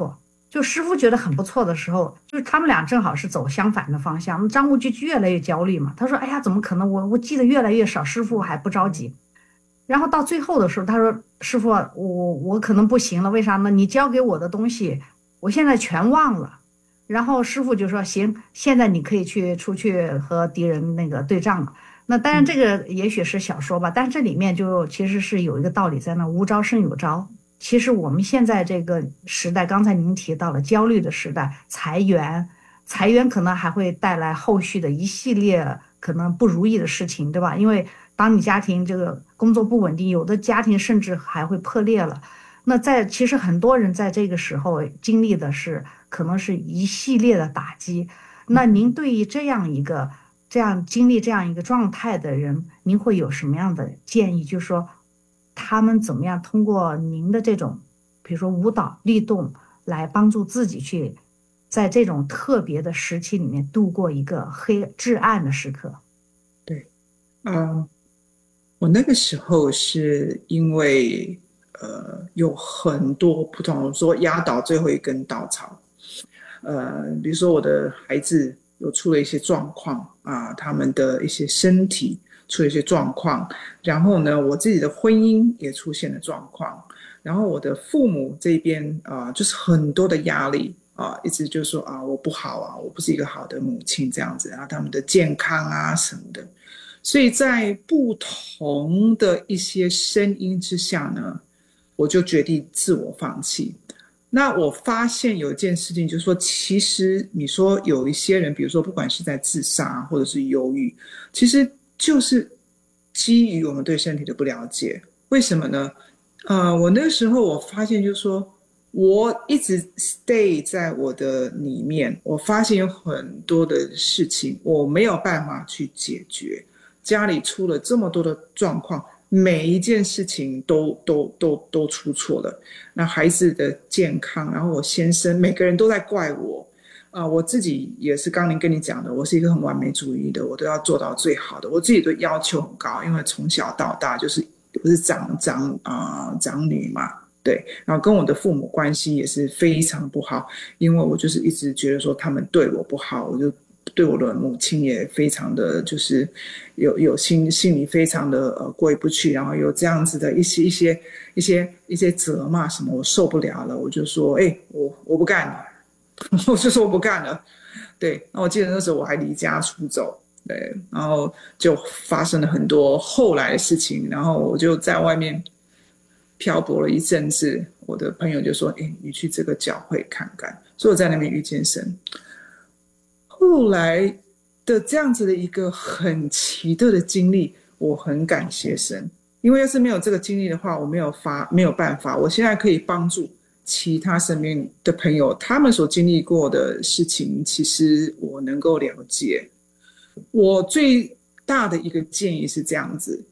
就师傅觉得很不错的时候，就是他们俩正好是走相反的方向。张木就越来越焦虑嘛，他说：“哎呀，怎么可能？我我记得越来越少，师傅还不着急。”然后到最后的时候，他说：“师傅，我我可能不行了，为啥呢？你教给我的东西，我现在全忘了。”然后师傅就说：“行，现在你可以去出去和敌人那个对仗了。”那当然，这个也许是小说吧，但这里面就其实是有一个道理在那，无招胜有招。其实我们现在这个时代，刚才您提到了焦虑的时代，裁员，裁员可能还会带来后续的一系列可能不如意的事情，对吧？因为当你家庭这个工作不稳定，有的家庭甚至还会破裂了。那在其实很多人在这个时候经历的是可能是一系列的打击。那您对于这样一个这样经历这样一个状态的人，您会有什么样的建议？就是说，他们怎么样通过您的这种，比如说舞蹈律动，来帮助自己去在这种特别的时期里面度过一个黑至暗的时刻？ 对，嗯，我那个时候是因为呃有很多不同，说压倒最后一根稻草，呃，比如说我的孩子有出了一些状况啊，他们的一些身体出了一些状况，然后呢，我自己的婚姻也出现了状况，然后我的父母这边啊，就是很多的压力啊，一直就说啊，我不好啊，我不是一个好的母亲这样子，然后他们的健康啊什么的，所以在不同的一些声音之下呢，我就决定自我放弃。那我发现有一件事情，就是说，其实你说有一些人，比如说不管是在自杀或者是忧郁，其实就是基于我们对身体的不了解。为什么呢？呃，我那个时候我发现就是说，我一直 stay 在我的里面，我发现有很多的事情我没有办法去解决，家里出了这么多的状况，每一件事情都都都都出错了。那孩子的健康，然后我先生，每个人都在怪我。啊、呃，我自己也是刚才跟你讲的，我是一个很完美主义的，我都要做到最好的，我自己的要求很高，因为从小到大就是我是长长啊、呃、长女嘛，对，然后跟我的父母关系也是非常不好，因为我就是一直觉得说他们对我不好，我就对我的母亲也非常的就是有有心心里非常的呃过意不去，然后有这样子的一些一些一些一些责骂什么，我受不了了，我就说，哎、欸，我我不干了。我就说我不干了，对。那我记得那时候我还离家出走，对，然后就发生了很多后来的事情，然后我就在外面漂泊了一阵子。我的朋友就说：“哎，你去这个教会看看。”所以我在那边遇见神。后来的这样子的一个很奇特的经历，我很感谢神，因为要是没有这个经历的话，我没有发没有办法，我现在可以帮助其他身边的朋友，他们所经历过的事情，其实我能够了解。我最大的一个建议是这样子，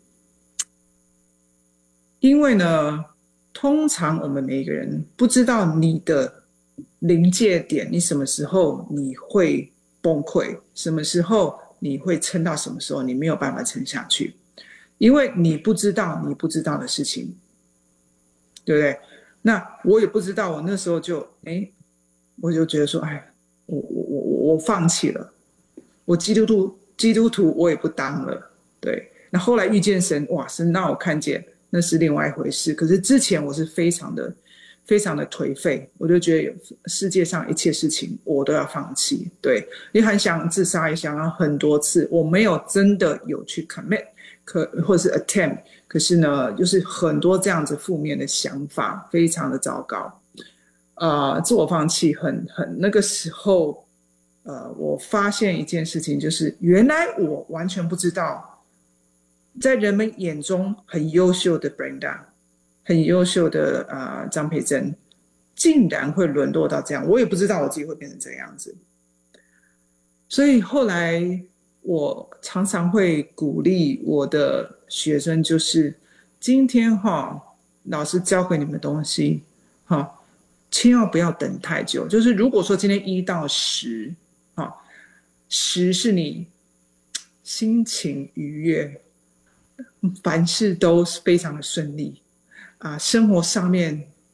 因为呢，通常我们每一个人不知道你的临界点，你什么时候你会崩溃，什么时候你会撑到什么时候你没有办法撑下去，因为你不知道你不知道的事情，对不对？那我也不知道，我那时候就哎，我就觉得说，哎，我我我我放弃了，我基督徒基督徒我也不当了，对。那后来遇见神，哇，神让我看见那是另外一回事。可是之前我是非常的非常的颓废，我就觉得世界上一切事情我都要放弃，对。也很想自杀，也想要很多次，我没有真的有去 commit。可或者是 attempt， 可是呢，就是很多这样子负面的想法，非常的糟糕。呃，自我放弃很很那个时候，呃，我发现一件事情，就是原来我完全不知道，在人们眼中很优秀的 Brenda， 很优秀的呃张培珍，竟然会沦落到这样，我也不知道我自己会变成这样子。所以后来我常常会鼓励我的学生，就是今天哈，老师教给你们的东西哈，千万不要等太久。就是如果说今天一到十，哈，十是你心情愉悦，凡事都是非常的顺利啊，生活上面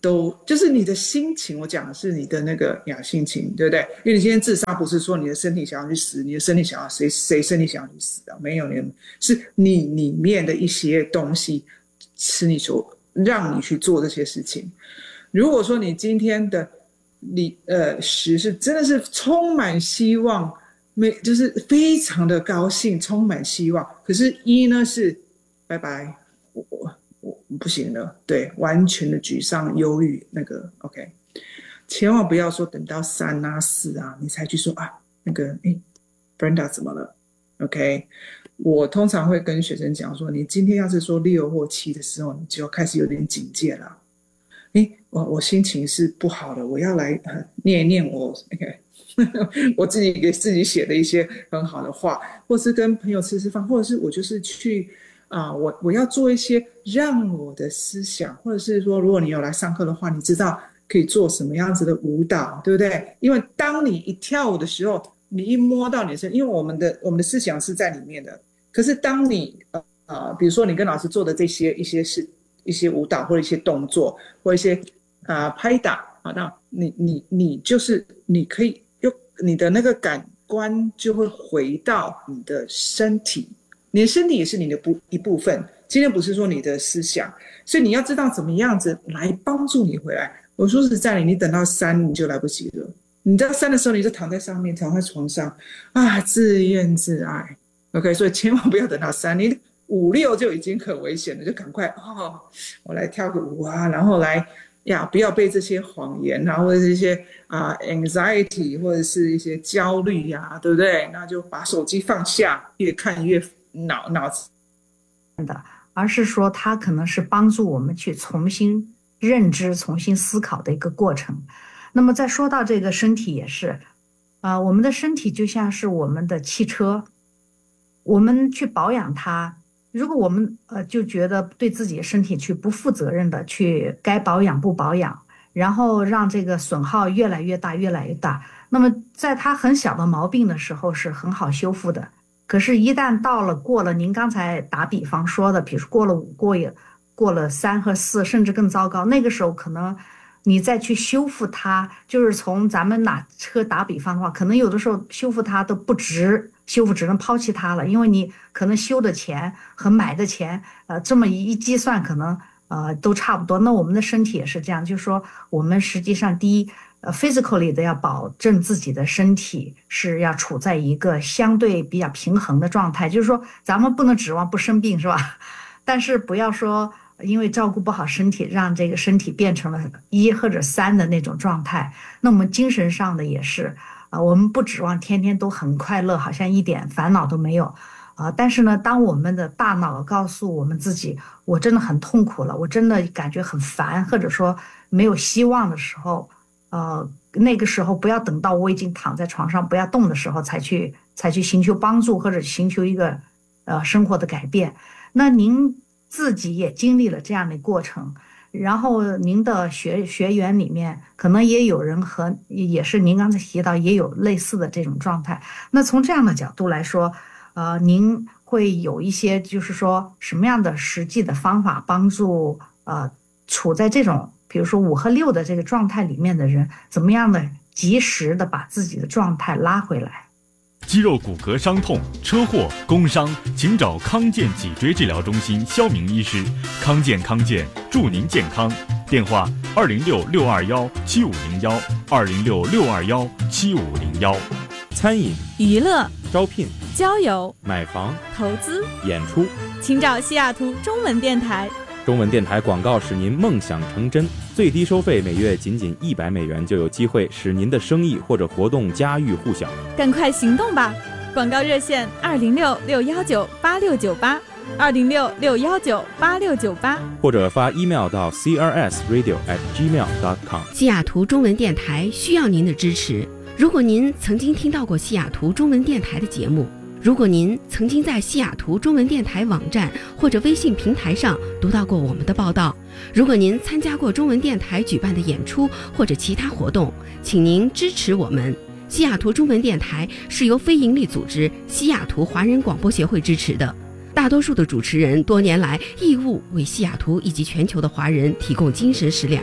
都就是你的心情，我讲的是你的那个呀心情，对不对？因为你今天自杀不是说你的身体想要去死，你的身体想要谁谁身体想要去死啊？没有，是你里面的一些东西是你所让你去做这些事情。如果说你今天的你呃十是真的是充满希望，没就是非常的高兴，充满希望，可是一呢是拜拜，我我。我不行了，对，完全的沮丧、忧郁，那个 OK， 千万不要说等到三啊、四啊，你才去说啊，那个哎 ，Brenda 怎么了 ？OK， 我通常会跟学生讲说，你今天要是说六或七的时候，你就要开始有点警戒了。哎，我我心情是不好的，我要来、呃、念一念我 OK， 我自己给自己写的一些很好的话，或是跟朋友吃吃饭，或者是我就是去。啊，我我要做一些让我的思想，或者是说，如果你有来上课的话，你知道可以做什么样子的舞蹈，对不对？因为当你一跳舞的时候，你一摸到你的身，因为我们的我们的思想是在里面的。可是当你呃呃，比如说你跟老师做的这些一些事、一些舞蹈或者一些动作或一些啊、呃、拍打啊，那你你你就是你可以用你的那个感官就会回到你的身体。你的身体也是你的不一部分，今天不是说你的思想，所以你要知道怎么样子来帮助你回来。我说实在的，你等到三你就来不及了。你到三的时候，你就躺在上面，躺在床上啊，自怨自艾。OK， 所以千万不要等到三，你五六就已经很危险了，就赶快哦，我来跳个舞啊，然后来呀，不要被这些谎言啊，或者是一些啊、呃、anxiety 或者是一些焦虑呀、啊，对不对？那就把手机放下，越看越。脑脑子的，而是说它可能是帮助我们去重新认知、重新思考的一个过程。那么再说到这个身体也是，啊、呃，我们的身体就像是我们的汽车，我们去保养它。如果我们呃就觉得对自己的身体去不负责任的去该保养不保养，然后让这个损耗越来越大、越来越大，那么在它很小的毛病的时候是很好修复的。可是，一旦到了过了您刚才打比方说的，比如说过了五过也过了三和四，甚至更糟糕，那个时候可能你再去修复它，就是从咱们拿车打比方的话，可能有的时候修复它都不值，修复只能抛弃它了，因为你可能修的钱和买的钱，呃，这么一计算，可能呃都差不多。那我们的身体也是这样，就是说我们实际上第一。呃 physically 的要保证自己的身体是要处在一个相对比较平衡的状态，就是说咱们不能指望不生病，是吧？但是不要说因为照顾不好身体，让这个身体变成了一或者三的那种状态。那我们精神上的也是，啊、呃，我们不指望天天都很快乐，好像一点烦恼都没有，啊、呃，但是呢，当我们的大脑告诉我们自己，我真的很痛苦了，我真的感觉很烦，或者说没有希望的时候。呃，那个时候不要等到我已经躺在床上不要动的时候才去才去寻求帮助或者寻求一个呃生活的改变。那您自己也经历了这样的过程，然后您的学学员里面可能也有人和也是您刚才提到也有类似的这种状态。那从这样的角度来说，呃，您会有一些就是说什么样的实际的方法帮助呃处在这种。比如说五和六的这个状态里面的人，怎么样的及时的把自己的状态拉回来？ 肌肉骨骼伤痛、车祸、工伤，请找康健脊椎治疗中心肖明医师。康健康健，祝您健康。电话：二零六六二幺七五零幺，二零六六二幺七五零幺。 餐饮、 娱乐、 招聘、 交友、 买房、 投资、 演出， 请找西雅图中文电台。 中文电台广告使您梦想成真，最低收费每月仅仅一百美元就有机会使您的生意或者活动家喻户晓。 赶快行动吧！广告热线二零六六幺九八六九八，二零六六幺九八六九八， 或者发 email 到 c r s radio at gmail dot com。 西雅图中文电台需要您的支持。如果您曾经听到过西雅图中文电台的节目，如果您曾经在西雅图中文电台网站或者微信平台上读到过我们的报道，如果您参加过中文电台举办的演出或者其他活动，请您支持我们。西雅图中文电台是由非营利组织西雅图华人广播协会支持的，大多数的主持人多年来义务为西雅图以及全球的华人提供精神食粮。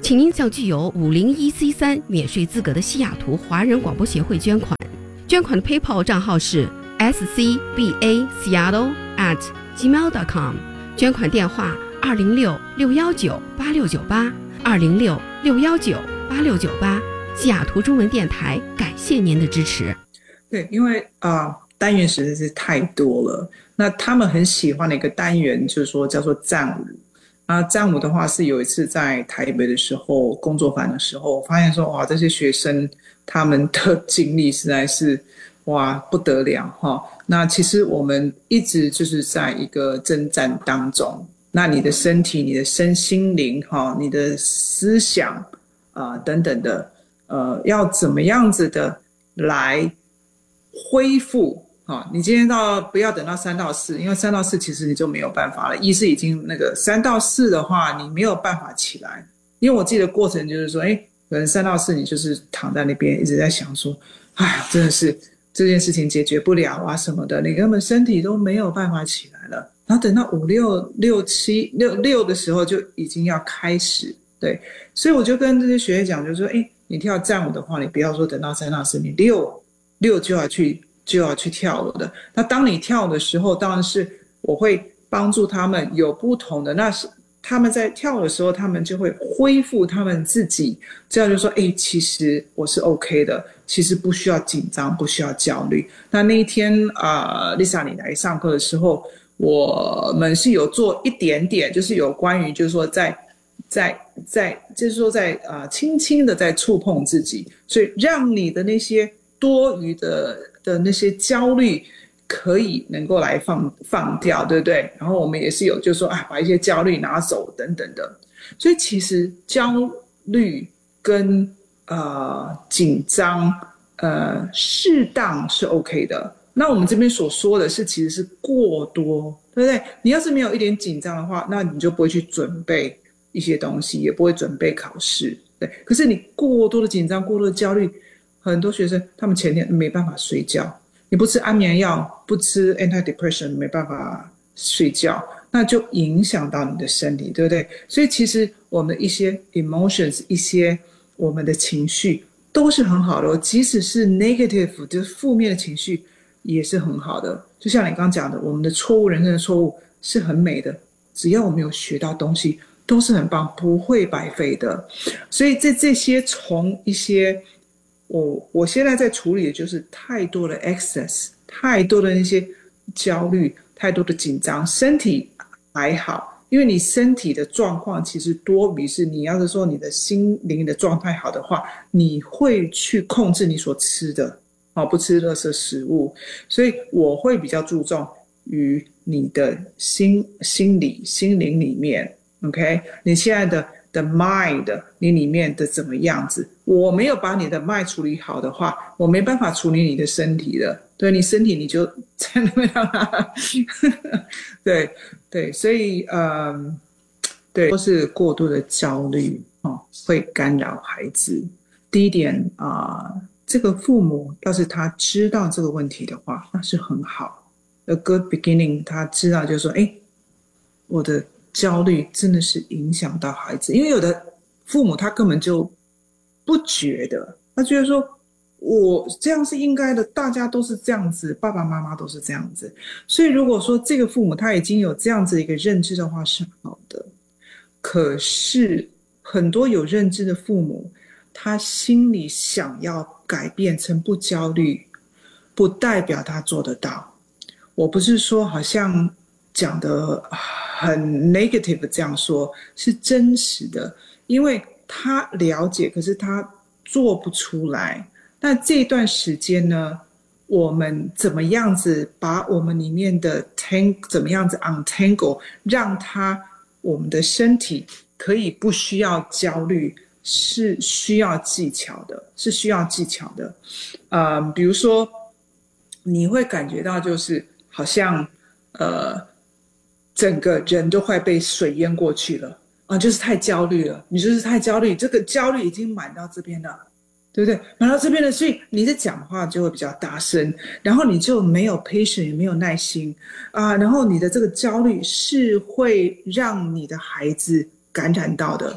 请您向具有五零一 C 三 免税资格的西雅图华人广播协会捐款。捐款的 PayPal 账号是 s c b a seattle at gmail dot com， 捐款电话二零六六一九八六九八二零六六一九八六九八。西雅图中文电台感谢您的支持。 对，因为啊、呃、单元实在是太多了，那他们很喜欢的一个单元就是说叫做战舞。啊，战舞的话是有一次在台北的时候工作坊的时候，我发现说哇，这些学生他们的经历实在是哇不得了哈。那其实我们一直就是在一个征战当中，那你的身体、你的身心灵哈、你的思想啊、呃、等等的，呃，要怎么样子的来恢复。好，你今天到不要等到三到四，因为三到四其实你就没有办法了。一是已经那个三到四的话，你没有办法起来，因为我记得过程就是说，哎，可能三到四你就是躺在那边一直在想说，哎，真的是这件事情解决不了啊什么的，你根本身体都没有办法起来了。然后等到五六六七六六的时候就已经要开始，对，所以我就跟这些学员讲，就是说，哎，你跳战舞的话，你不要说等到三到四，你六六就要去。就要去跳了的。那当你跳的时候，当然是我会帮助他们有不同的，那是他们在跳的时候，他们就会恢复他们自己，这样就说，哎，其实我是 OK 的，其实不需要紧张，不需要焦虑。那那一天啊、呃、Lisa 你来上课的时候，我们是有做一点点，就是有关于就是说在在在就是说在啊、呃、轻轻的在触碰自己，所以让你的那些多余的的那些焦虑可以能够来放放掉，对不对？然后我们也是有就是说啊，把一些焦虑拿走等等的。所以其实焦虑跟呃紧张呃适当是 OK 的。那我们这边所说的是其实是过多，对不对？你要是没有一点紧张的话，那你就不会去准备一些东西，也不会准备考试，对。可是你过多的紧张，过多的焦虑，很多学生他们前天没办法睡觉，你不吃安眠药，不吃 antidepressant 没办法睡觉，那就影响到你的身体，对不对？所以其实我们的一些 emotions 一些我们的情绪都是很好的、哦、即使是 negative 就是负面的情绪也是很好的。就像你刚刚讲的，我们的错误人生的错误是很美的，只要我们有学到东西都是很棒，不会白费的。所以在这些从一些我我现在在处理的就是太多的 excess， 太多的那些焦虑，太多的紧张。身体还好，因为你身体的状况其实多于是你要是说你的心灵的状态好的话，你会去控制你所吃的，哦，不吃垃圾食物。所以我会比较注重于你的心心理心灵里面 ，OK， 你现在的。的 mind 你里面的怎么样子，我没有把你的 mind 处理好的话，我没办法处理你的身体的。对，你身体你就在那边让它对对，所以嗯，对，都是过度的焦虑哦，会干扰孩子。第一点啊、呃，这个父母要是他知道这个问题的话，那是很好。A good beginning， 他知道就是说，哎，我的焦虑真的是影响到孩子，因为有的父母他根本就不觉得，他觉得说我这样是应该的，大家都是这样子，爸爸妈妈都是这样子。所以如果说这个父母他已经有这样子一个认知的话是好的，可是很多有认知的父母，他心里想要改变成不焦虑，不代表他做得到。我不是说好像讲的很 negative 这样说，是真实的，因为他了解，可是他做不出来。那这段时间呢，我们怎么样子把我们里面的 tang 怎么样子 untangle， 让他我们的身体可以不需要焦虑，是需要技巧的，是需要技巧的。呃，比如说你会感觉到就是好像呃。整个人都快被水淹过去了啊！就是太焦虑了，你就是太焦虑，这个焦虑已经满到这边了，对不对？满到这边了，所以你的讲话就会比较大声，然后你就没有 patience， 也没有耐心啊，然后你的这个焦虑是会让你的孩子感染到的，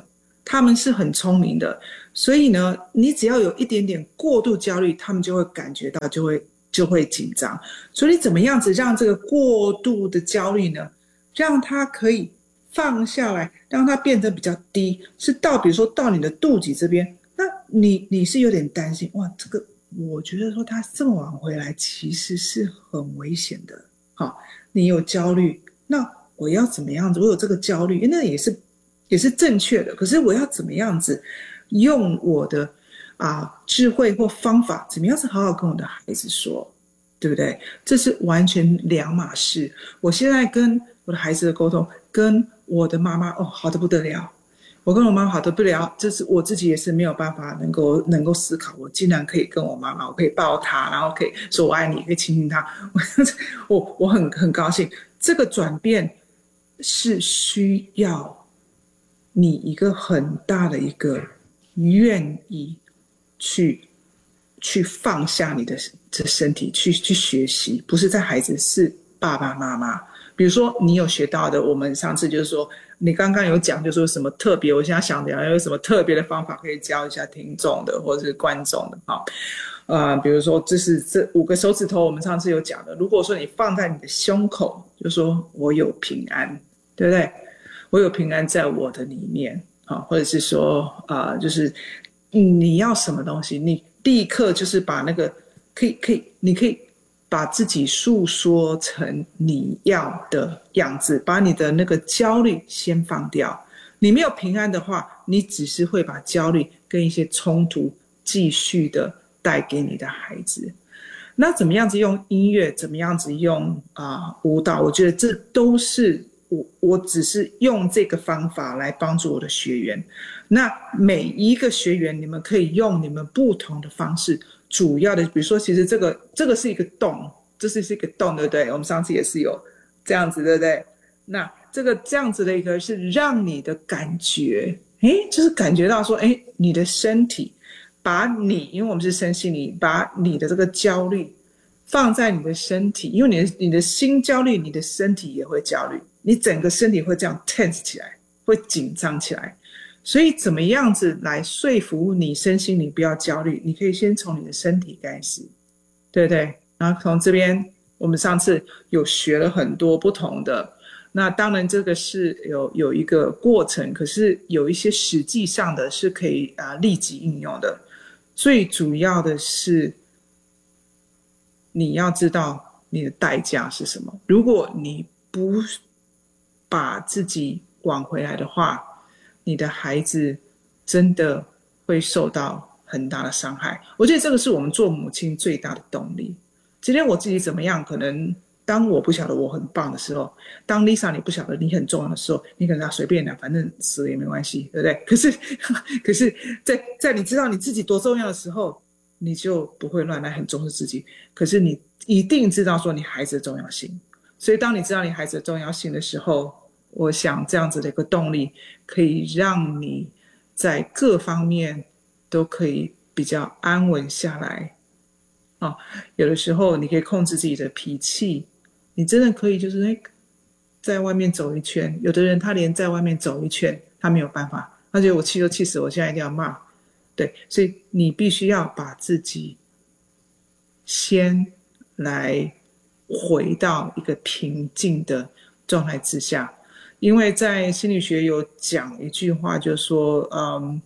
他们是很聪明的，所以呢，你只要有一点点过度焦虑，他们就会感觉到，就会就会紧张。所以你怎么样子让这个过度的焦虑呢，让它可以放下来，让它变得比较低，是到比如说到你的肚脐这边，那你你是有点担心，哇，这个我觉得说他这么晚回来其实是很危险的，好，你有焦虑，那我要怎么样子？我有这个焦虑，那也是也是正确的。可是我要怎么样子用我的啊智慧或方法，怎么样子好好跟我的孩子说，对不对？这是完全两码事。我现在跟我的孩子的沟通，跟我的妈妈哦好得不得了。我跟我妈妈好得不了，这是我自己也是没有办法能够能够思考，我竟然可以跟我妈妈，我可以抱她，然后可以说我爱你，可以亲亲她，我我很很高兴。这个转变是需要你一个很大的一个愿意去去放下你的的身体，去去学习，不是在孩子，是爸爸妈妈。比如说你有学到的，我们上次就是说你刚刚有讲，就说什么特别，我现在想着有什么特别的方法可以教一下听众的或者是观众的哈。呃，比如说这是这五个手指头，我们上次有讲的，如果说你放在你的胸口，就说我有平安，对不对？我有平安在我的里面啊，或者是说啊、呃，就是你要什么东西，你立刻就是把那个可以可以，你可以把自己诉说成你要的样子，把你的那个焦虑先放掉。你没有平安的话，你只是会把焦虑跟一些冲突继续的带给你的孩子。那怎么样子用音乐，怎么样子用啊、呃、舞蹈，我觉得这都是我我只是用这个方法来帮助我的学员。那每一个学员，你们可以用你们不同的方式。主要的，比如说，其实这个这个是一个洞，这是是一个洞，对不对？我们上次也是有这样子，对不对？那这个这样子的一个是让你的感觉，诶，就是感觉到说，诶，你的身体，把你，因为我们是身心灵，把你的这个焦虑放在你的身体，因为你的你的心焦虑，你的身体也会焦虑，你整个身体会这样 tense 起来，会紧张起来。所以怎么样子来说服你身心灵不要焦虑，你可以先从你的身体开始，对不对？然后从这边我们上次有学了很多不同的，那当然这个是有有一个过程，可是有一些实际上的是可以啊、呃、立即应用的。最主要的是你要知道你的代价是什么，如果你不把自己挽回来的话，你的孩子真的会受到很大的伤害。我觉得这个是我们做母亲最大的动力。今天我自己怎么样，可能当我不晓得我很棒的时候，当 Lisa 你不晓得你很重要的时候，你可能要随便的，反正死了也没关系，对不对？可是可是在在你知道你自己多重要的时候，你就不会乱来，很重视自己。可是你一定知道说你孩子的重要性，所以当你知道你孩子的重要性的时候，我想这样子的一个动力可以让你在各方面都可以比较安稳下来、哦、有的时候你可以控制自己的脾气，你真的可以就是、哎、在外面走一圈，有的人他连在外面走一圈他没有办法，他觉得我气都气死，我现在一定要骂，对，所以你必须要把自己先来回到一个平静的状态之下。因为在心理学有讲一句话，就是说，嗯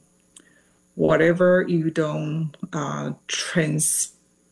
，whatever you don't uh trans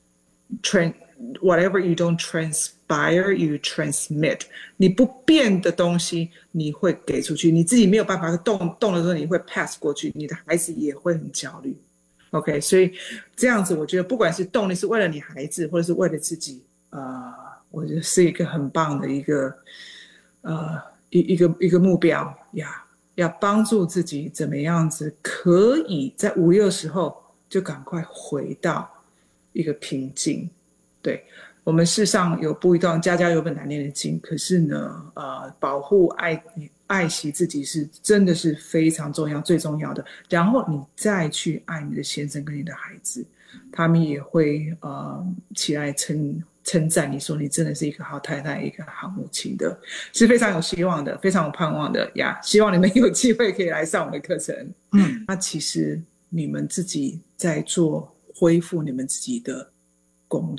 trans whatever you don't transpire, you transmit。你不变的东西，你会给出去，你自己没有办法动动的时候，你会 pass 过去，你的孩子也会很焦虑。OK， 所以这样子，我觉得不管是动力是为了你孩子，或者是为了自己，呃，我觉得是一个很棒的一个，呃。一一个一个目标呀，要帮助自己怎么样子可以在五六时候就赶快回到一个平静。对，我们世上有不一样，家家有本难念的经，可是呢，呃，保护爱爱惜自己是真的是非常重要，最重要的。然后你再去爱你的先生跟你的孩子，他们也会呃起来承称赞你说你真的是一个好太太，一个好母亲的，是非常有希望的，非常有盼望的呀。希望你们有机会可以来上我们的课程。嗯，那其实你们自己在做恢复你们自己的工